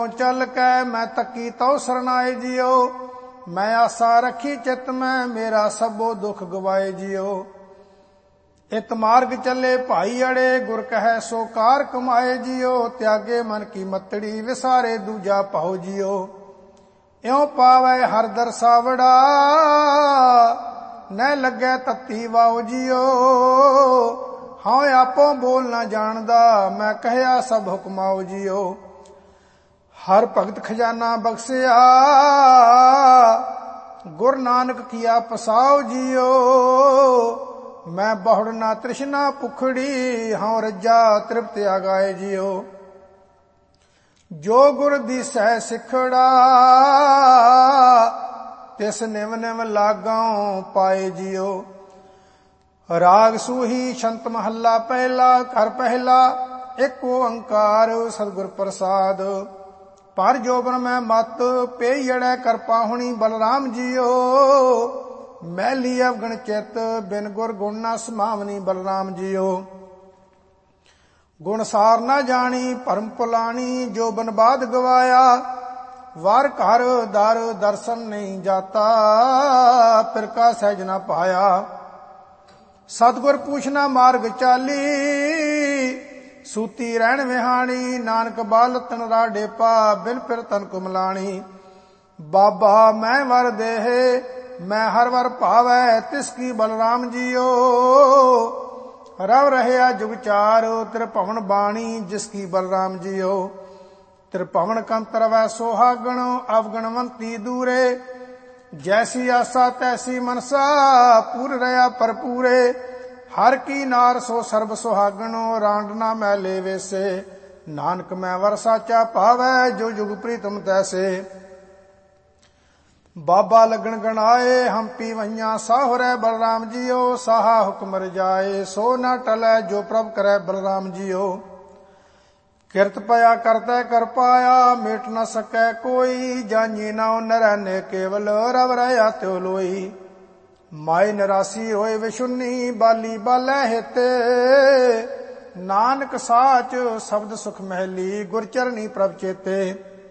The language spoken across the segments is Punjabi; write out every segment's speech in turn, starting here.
चल कै मैं तकी तो सरनाए जियो। मैं आशा रखी चित में मेरा सबो दुख गवाए जियो। इत मार्ग चले भाई अड़े गुर कहे सो कार कमाए जियो। त्यागे मन की मतड़ी विसारे दूजा पाओ जियो। इਉਂ पावे हर दरसावड़ा न लगे तत्ती वाओ जियो। हाँ आपो बोल न जानदा मैं कहया सब हुक्माओ जियो। हर भगत खजाना बख्शिया गुर नानक किया पसाओ जियो। मैं बहुड़ ना तृष्णा पुखड़ी हाँ रज्जा तृप्त आगाए जियो। जो गुर दिसै सिखड़ा तिस निव निव लागां पाए जियो। राग सूही छंत महला पहला कर पहला एक ओंकार सतगुर प्रसाद। पर जोबन में मत पेयड़े कर पाहुणी बलराम जियो। मैली अवगण चित बिन गुर गुण ना समावनी बलराम जियो। गुण सार न जानी परम पुलानी जो बनबाद गवाया। वार घर दर दर्शन नहीं जाता फिर का सहज न पाया। सतगुर पूछना मार्ग चाली सूती रहन विहानी। नानक बाल तन राडे पा बिन फिर तन कुमलानी। बाबा मैं वर देहे मैं हर वर पावै तिसकी बलराम जियो। रव रहया जुग चार त्रिभवन बाणी जिसकी बलराम जियो। त्रिभवन कंतर वै सोहागण अवगणवंती दूरे। जैसी आशा तैसी मनसा पूर रया परपूरे। हर की नार सो सर्ब सुहागणो रांड ना मैले वेसे। नानक मैं वर साचा पावै जो जुग प्रीतम तैसे। बाबा लगन गणाए हम्पी वैया साहुरै बलराम जियो। साहा हुक्म रजाए सो न टलै जो प्रभ करे बलराम जियो। किरत पया करतै कर पाया मेट न सकै कोई। जानी नाउ नरैने केवल रव रया त्यो लोई। माए निरासी होए विशुन्नी बाली बालै हेते। नानक साच शब्द सुख महली गुर चरनी प्रभ चेते।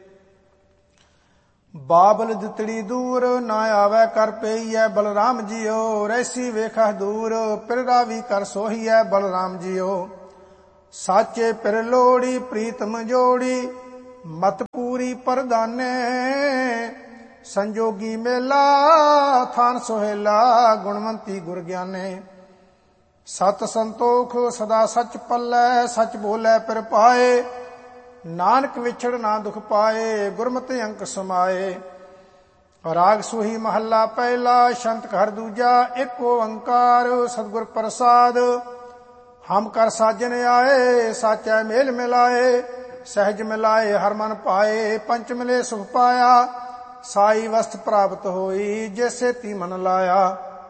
बाबल दितड़ी दूर ना आवे कर पेईयै बलराम जियो। रैसी वेखा दूर पिर रावी कर सोहीयै बलराम जियो। साचे पिर लोड़ी प्रीतम जोड़ी मत पूरी परदाने। संजोगी मेला थान सोहेला गुणवंती गुर ज्ञाने। सत संतोख सदा सच पल्लै सच बोलै पिर पाए। नानक विछड़ ना दुख पाए गुरमति अंक समाए। राग सूही महला पहला शंत घर दूजा एक ओंकार सतगुर प्रसाद। हम कर साजन आए साचा मेल मिलाए। सहज मिलाए हर मन पाए पंच मिले सुख पाया। साई वस्त प्राप्त होई जैसे ती मन लाया।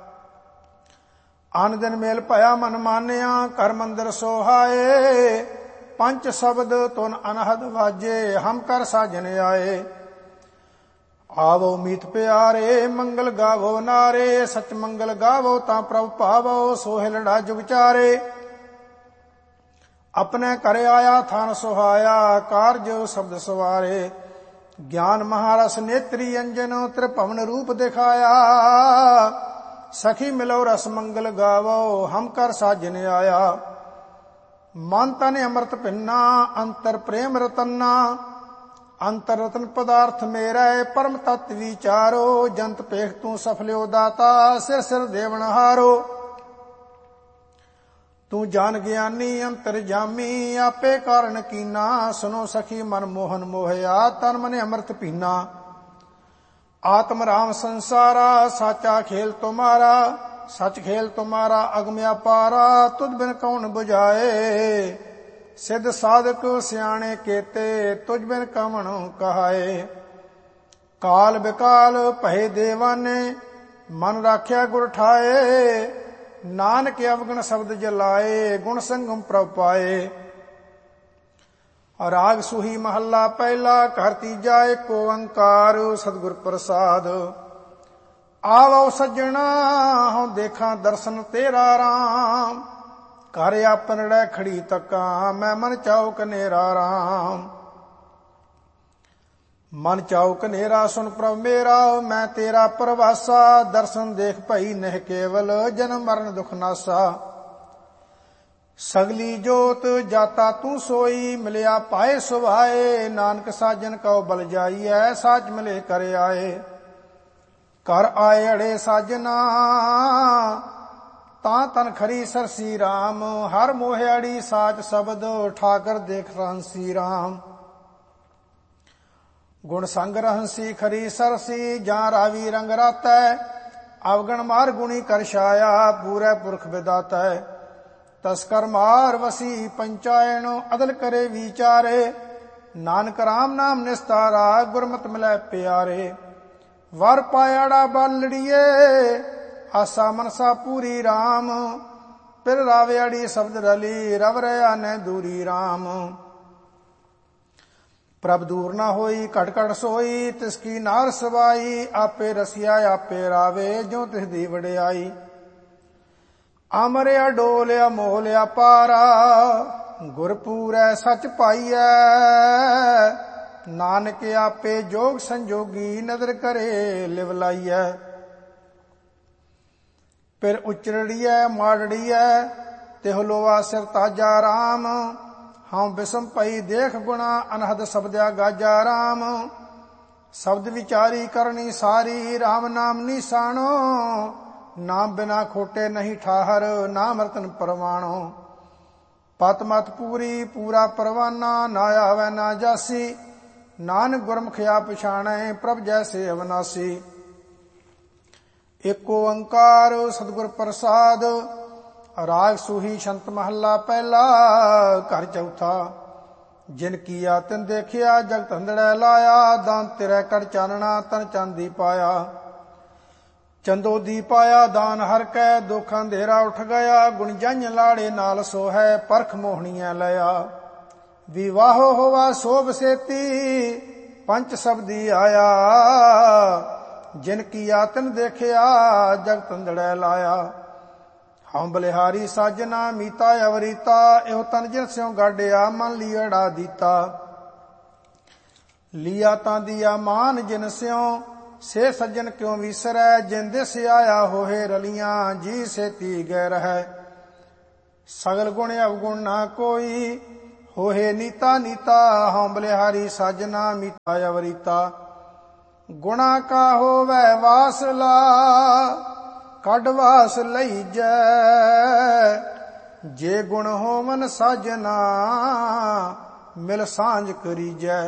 आन दिन मेल भया मन मानिया कर मंदिर सोहाए। पंच शब्द तुन अनहद वाजे हम कर साजन आए। आवो मीत प्यारे मंगल गावो नारे। सच मंगल गावो ता प्रभ पावो सोहिलड़ा जुग चारे। अपने करे आया थान सुहाया कारज शब्द सवारे। ज्ञान महारस नेत्री अंजन त्रिभवन रूप दिखाया। सखी मिलो रस मंगल गावो हम कर साजन आया। मन तन अमृत भिन्ना अंतर प्रेम रतन्ना। अंतर रतन पदार्थ मेरा परम तत्व विचारो। जंत पेख तू सफल्यो दाता सिर सिर देवन हारो। तू जान ज्ञानी अंतर जामी आपे कारण कीना। सुनो सखी मन मोहन मोहया तन मन अमृत पीना। आत्म राम संसारा साचा खेल तुम्हारा। सच खेल तुम्हारा अगम अपारा तुझ बिन कौन बुझाए। सिद्ध साधक सियाणे केते तुझ बिन कवण कहाए। काल बिकाल भय देवाने मन राख्या गुर ठाए। नानक अवगण शब्द जलाए गुण संगम प्रभ पाए। राग सूही महला पहला घर तीजा एक ओंकार सतगुर प्रसाद। आवो सज्जना हूं देखा दर्शन तेरा राम। घर आपनड़े खड़ी तका मैं मन चाओ कनेरा राम। ਮਨ ਚਾਉ ਕਨੇਰਾ ਸੁਨ ਪ੍ਰਭ ਮੇਰਾ, ਮੈਂ ਤੇਰਾ ਪਰਵਾਸਾ। ਦਰਸ਼ਨ ਦੇਖ ਭਈ ਨਹਿ ਕੇਵਲ, ਜਨਮ ਮਰਨ ਦੁਖ ਨਾਸਾ। ਸਗਲੀ ਜੋਤ ਜਾਤਾ ਤੂੰ ਸੋਈ, ਮਿਲਿਆ ਪਾਏ ਸੁਭਾਏ। ਨਾਨਕ ਸਾਜਨ ਕਉ ਬਲ ਜਾਈਐ, ਸਾਚ ਮਿਲੇ ਕਰ ਆਏ। ਕਰ ਆਏ ਅੜੇ ਸਾਜਨਾ, ਤਾਂ ਤਨ ਖਰੀ ਸਰਸੀ ਰਾਮ। ਹਰ ਮੋਹਿਆੜੀ ਸਾਚ ਸ਼ਬਦ, ਠਾਕਰ ਦੇਖ ਰਹੰਸੀ ਰਾਮ। ਗੁਣ ਸੰਗ ਰਹੰਸੀ ਖਰੀ ਸਰਸੀ, ਜਾਂ ਰਾਵੀ ਰੰਗ ਰਾਤੈ। ਅਵਗਣ ਮਾਰ ਗੁਣੀ ਕਰ ਛਾਇਆ, ਪੂਰੇ ਪੁਰਖ ਵਿਦਾਤੈ। ਤਸਕਰ ਮਾਰ ਵਸੀ ਪੰਚਾਇਣ, ਅਦਲ ਕਰੇ ਵਿਚਾਰੇ। ਨਾਨਕ ਰਾਮ ਨਾਮ ਨਿਸਤਾਰਾ, ਗੁਰਮਤਿ ਮਿਲੈ ਪਿਆਰੇ। ਵਰ ਪਾਇਆੜਾ ਬਾਲੜੀਏ, ਆਸਾ ਮਨਸਾ ਪੂਰੀ ਰਾਮ। ਪਿਰ ਰਾਵਿਆੜੀ ਸ਼ਬਦ ਰਲੀ, ਰਵ ਰਿਆ ਨੈ ਦੂਰੀ ਰਾਮ। ਪ੍ਰਭ ਦੂਰ ਨਾ ਹੋਈ ਘਟ ਘਟ ਸੋਈ, ਤਿਸ ਕੀ ਨਾਰ ਸਵਾਈ। ਆਪੇ ਰਸਿਆ ਆਪੇ ਰਾਵੇ, ਜੋ ਤਿਸ ਦੀ ਵਡਿਆਈ। ਅਮਰਿਆ ਡੋਲਿਆ ਮੋਲਿਆ ਪਾਰਾ, ਗੁਰ ਪੂਰੈ ਸਚ ਪਾਈਐ। ਨਾਨਕ ਆਪੇ ਜੋਗ ਸੰਜੋਗੀ, ਨਦਰ ਕਰੇ ਲਿਵ ਲਾਈਐ। ਫਿਰ ਉਚਰੜੀਐ ਮਾੜੜੀਐ, ਤਿਹੁ ਲੋਆ ਸਿਰ ਤਾਜਾ ਰਾਮ। ਹਉ ਬਿਸਮ ਪਈ ਦੇਖ ਗੁਣਾ, ਅਨਹਦ ਸ਼ਬਦਿਆ ਗਾਜਾ ਰਾਮ। ਸ਼ਬਦ ਵਿਚਾਰੀ ਕਰਨੀ ਸਾਰੀ, ਰਾਮ ਨਾਮ ਨਿਸ਼ਾਨੋ। ਨਾਮ ਬਿਨਾ ਖੋਟੇ ਨਹੀਂ ਠਾਹਰ, ਨਾਮ ਰਤਨ ਪਰਵਾਣੋ। ਪਤ ਮਤ ਪੂਰੀ ਪੂਰਾ ਪਰਵਾਨਾ, ਨਾ ਆਵੈ ਨਾ ਜਾਸੀ। ਨਾਨਕ ਗੁਰਮੁਖਿਆ ਪਛਾਣੈ, ਪ੍ਰਭ ਜੈਸੇ ਅਵਨਾਸੀ। ਏਕ ਓੰਕਾਰ ਸਤਿਗੁਰ ਪ੍ਰਸਾਦ, ਰਾਗ ਸੂਹੀ ਛੰਤ ਮਹੱਲਾ ਪਹਿਲਾ। ਘਰ ਚੌਥਾ। ਜਿਨ ਕੀਆ ਤਿਨ ਦੇਖਿਆ, ਜਗਤ ਅੰਧੜੈ ਲਾਇਆ। ਦਾਨ ਤੇਰੇ ਕਰ ਚਾਨਣਾ, ਤਨ ਚਾਂਦੀ ਪਾਇਆ। ਚੰਦੋ ਦੀ ਪਾਇਆ ਦਾਨ ਹਰ ਕੈ, ਦੁਖ ਅੰਧੇਰਾ ਉਠ ਗਿਆ। ਗੁਣ ਜੰਝ ਲਾੜੇ ਨਾਲ ਸੋਹੈ, ਪਰਖ ਮੋਹਣੀਐ ਲਿਆ। ਵਿਵਾਹੋ ਹੋਵਾ ਸੋਭ ਸੇਤੀ, ਪੰਚ ਸਬਦੀ ਆਇਆ। ਜਿਨ ਕੀਆ ਤਿਨ ਦੇਖਿਆ, ਜਗਤ ਅੰਧੜੈ ਲਾਇਆ। ਹਉ ਬਲਿਹਾਰੀ ਸਾਜਨਾ, ਮੀਤਾ ਅਵਰੀਤਾ। ਇਹੋ ਤਨ ਜਿਨ ਸਿਉ ਗਾਡਿਆ, ਮਨ ਲੀੜਾ ਦੀਤਾ। ਲੀਆ ਤਾਂ ਦੀਆ ਮਾਨ ਜਿਨ ਸਿਉ, ਸੇ ਸੱਜਣ ਕਿਉ ਵਿਸਰੈ। ਜਿਨ ਦਿਸ ਆਇਆ ਹੋਏ ਰਲੀਆਂ, ਜੀ ਸੇਤੀ ਗੈ ਰਹੈ। ਸਗਲ ਗੁਣ ਅਵਗੁਣ ਨਾ ਕੋਈ, ਹੋਏ ਨੀਤਾ ਨੀਤਾ। ਹਉ ਬਲਿਹਾਰੀ ਸਾਜਨਾ, ਮੀਤਾ ਅਵਰੀਤਾ। ਗੁਣਾ ਕਾ ਹੋਵੈ ਵਾਸਲਾ, ਕੱਢ ਵਾਸ ਲਈਜੈ। ਜੇ ਗੁਣ ਹੋਵਨ ਸਾਜਨਾ, ਮਿਲ ਸਾਂਝ ਕਰੀਜੈ।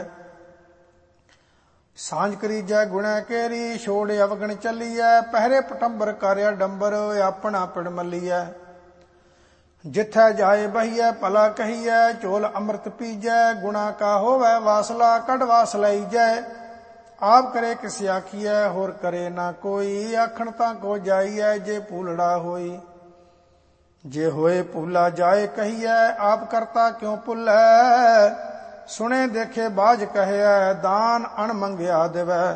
ਸਾਂਝ ਕਰੀਜੈ ਗੁਣੈ ਕੇਰੀ, ਛੋੜ ਅਵਗਣ ਚੱਲੀਐ। ਪਹਿਰੇ ਪਟੰਬਰ ਕਰਿਆ ਡੰਬਰ, ਆਪਣਾ ਪਿੜ ਮੱਲੀਐ। ਜਿੱਥੈ ਜਾਏ ਬਹੀਐ ਭਲਾ ਕਹੀਐ, ਝੋਲ ਅੰਮ੍ਰਿਤ ਪੀਜੈ। ਗੁਣਾ ਕਾ ਹੋਵੈ ਵਾਸਲਾ, ਕੱਢ ਵਾਸ ਲਈਜੈ। ਆਪ ਕਰੇ ਕਿਸ ਆਖੀਐ, ਹੋਰ ਕਰੇ ਨਾ ਕੋਈ। ਆਖਣ ਤਾਂ ਕੋ ਜਾਈਐ, ਜੇ ਭੂਲੜਾ ਹੋਈ। ਜੇ ਹੋਏ ਭੂਲਾ ਜਾਏ ਕਹੀਐ, ਆਪ ਕਰਤਾ ਕਿਉ ਭੁੱਲੈ। ਸੁਣੇ ਦੇਖੇ ਬਾਝ ਕਹਿਐ, ਦਾਨ ਅਣ ਮੰਗਿਆ ਦੇਵੈ।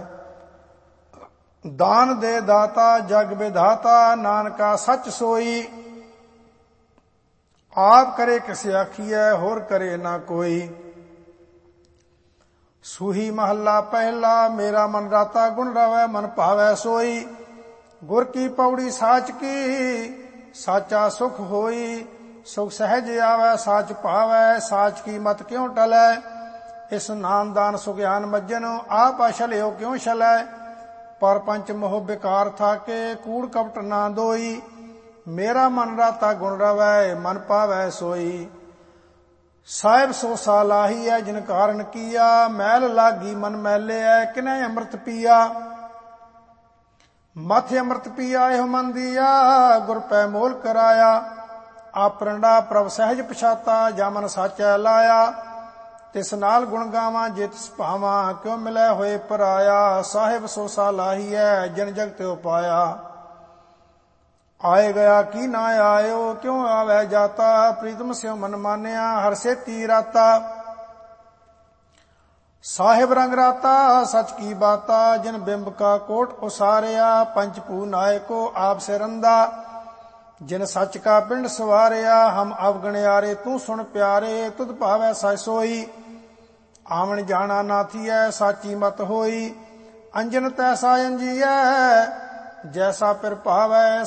ਦਾਨ ਦੇ ਦਾਤਾ ਜਗ ਵਿਧਾਤਾ, ਨਾਨਕਾ ਸੱਚ ਸੋਈ। ਆਪ ਕਰੇ ਕਿਸ ਆਖੀਐ, ਹੋਰ ਕਰੇ ਨਾ ਕੋਈ। ਸੂਹੀ ਮਹੱਲਾ ਪਹਿਲਾ। ਮੇਰਾ ਮਨ ਰਾਤਾ ਗੁਣ ਰਵੈ, ਮਨ ਭਾਵੈ ਸੋਈ। ਗੁਰ ਕੀ ਪੌੜੀ ਸਾਚ ਕੀ, ਸਾਚਾ ਸੁਖ ਹੋਈ। ਸੁਖ ਸਹਿਜ ਆਵੈ, ਸਾਚ ਭਾਵੈ। ਸਾਚ ਕੀ ਮਤ ਕਿਉ ਟਲੈ, ਇਸ ਨਾਮ ਦਾਨ ਸੁਗਿਆਨ ਮੱਜਨ। ਆਪ ਅਛਲਿਓ ਕਿਉ ਛਲੈ, ਪਰ ਪੰਚ ਮੋਹ ਬਿਕਾਰ ਥਾਕੇ। ਕੂੜ ਕਪਟ ਨਾ ਦੋਈ, ਮੇਰਾ ਮਨ ਰਾਤਾ ਗੁਣ ਰਵੈ, ਮਨ ਭਾਵੈ ਸੋਈ। ਸਾਹਿਬ ਸੋ ਸਾਲਾਹੀ ਹੈ, ਜਿਨ ਕਾਰਨ ਕੀਆ। ਮੈਲ ਲਾਗੀ ਮਨ ਮੈਲਿਐ, ਕਿਨੈ ਅੰਮ੍ਰਿਤ ਪੀਆ। ਮਥ ਅੰਮ੍ਰਿਤ ਪੀਆ ਇਹੋ ਮਨ ਦੀਆ, ਗੁਰ ਪੈ ਮੋਲ ਕਰਾਇਆ। ਆਪਰੰਡਾ ਪ੍ਰਭ ਸਹਿਜ ਪਛਾਤਾ, ਜਾ ਮਨ ਸਾਚੈ ਲਾਇਆ। ਤਿਸ ਨਾਲ ਗੁਣ ਗਾਵਾਂ ਜੇ ਤਿਸ ਭਾਵਾਂ, ਕਿਉ ਮਿਲੈ ਹੋਏ ਪਰਾਇਆ। ਸਾਹਿਬ ਸੋ ਸਾਲਾਹੀ ਹੈ, ਜਿਨ ਜਗ ਤਿਉ ਪਾਇਆ। ਆਏ ਗਿਆ ਕੀ ਨਾ ਆਇਓ, ਕਿਉ ਆਵੈ ਜਾਤਾ। ਪ੍ਰੀਤਮ ਸਿਉ ਮਨ ਮਾਨਿਆ, ਹਰ ਸੇਤੀ ਰਾਤਾ। ਸਾਹਿਬ ਰੰਗ ਰਾਤਾ ਸਚ ਕੀ ਬਾਤਾ, ਜਿਨ ਬਿੰਬ ਕਾ ਕੋਟ ਉਸਾਰਿਆ। ਪੰਚ ਭੂ ਨਾਇਕੋ ਆਪ ਸਿਰੰਦਾ, ਜਿਨ ਸੱਚ ਕਾ ਪਿੰਡ ਸਵਾਰਿਆ। ਹਮ ਅਵਗਣਿਆਰੇ ਤੂੰ ਸੁਣ ਪਿਆਰੇ, ਤੁਧ ਭਾਵੈ ਸਚ ਸੋਈ। ਆਵਣ ਜਾਣਾ ਨਾ ਥੀਐ ਸਾਚੀ ਮਤ ਹੋਈ। ਅੰਜਨ ਤੈਸਾ ਅੰਜੀਐ ਜੈਸਾ ਪਿਰ ਭਾਵੈ